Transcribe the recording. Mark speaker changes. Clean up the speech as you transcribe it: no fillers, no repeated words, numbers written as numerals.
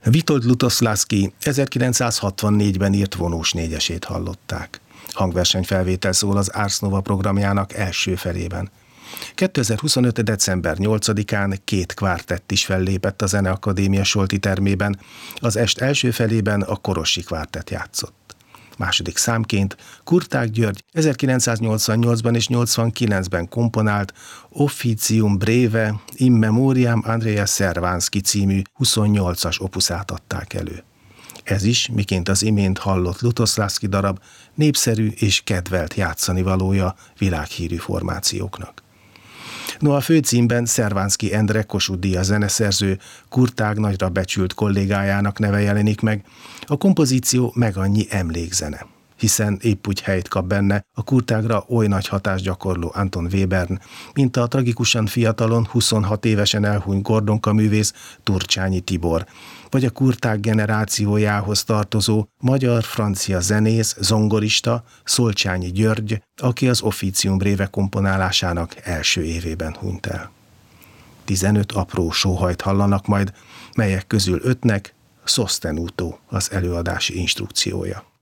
Speaker 1: Witold Lutoslawski 1964-ben írt vonós négyesét hallották. Hangversenyfelvétel szól az Ars Nova programjának első felében. 2025. december 8-án 2 kvártett is fellépett a Zeneakadémia Solti termében, az est első felében a Korossi kvártett játszott. Második számként Kurtág György 1988-ban és 89-ben komponált Officium Breve in Memoriam Andrea Szervánszky című 28-as opuszát adták elő. Ez is, miként az imént hallott Lutoslawski darab, népszerű és kedvelt játszanivalója világhírű formációknak. No, a főcímben Szervánszky Endre Kossuth-díjas zeneszerző, Kurtág nagyra becsült kollégájának neve jelenik meg, a kompozíció meg annyi emlékzene, hiszen épp úgy helyt kap benne a Kurtágra oly nagy hatást gyakorló Anton Webern, mint a tragikusan fiatalon, 26 évesen elhunyt Gordonka művész Turcsányi Tibor, vagy a Kurtág generációjához tartozó magyar-francia zenész, zongorista Szolcsányi György, aki az Officium Breve komponálásának első évében hunyt el. 15 apró sóhajt hallanak majd, melyek közül 5-nek sostenuto az előadási instrukciója.